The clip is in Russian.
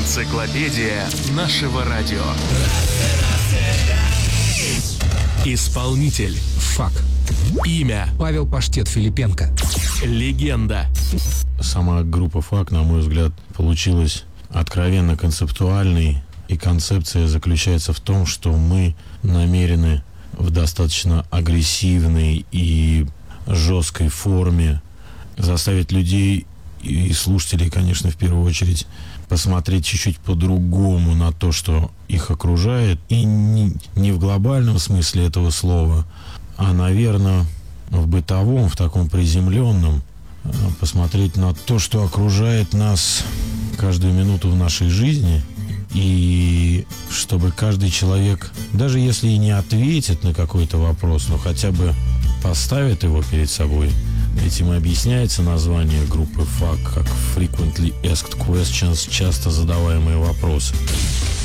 Энциклопедия нашего радио. Исполнитель. Фак. Имя. Павел Паштет Филипенко. Легенда. Сама группа «Фак», на мой взгляд, получилась откровенно концептуальной, и концепция заключается в том, что мы намерены в достаточно агрессивной и жесткой форме заставить людей и слушателей, конечно, в первую очередь, посмотреть чуть-чуть по-другому на то, что их окружает, и не в глобальном смысле этого слова, а, наверное, в бытовом, в таком приземленном, посмотреть на то, что окружает нас каждую минуту в нашей жизни, и чтобы каждый человек, даже если и не ответит на какой-то вопрос, но хотя бы поставит его перед собой. Этим и объясняется название группы «Фак» как «Frequently Asked Questions», часто задаваемые вопросы.